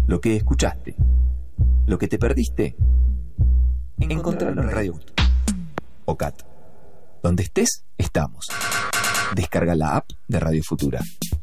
Lo que escuchaste, lo que te perdiste, encontralo en Radio UT o CAT. Donde estés, estamos. Descarga la app de Radio Futura.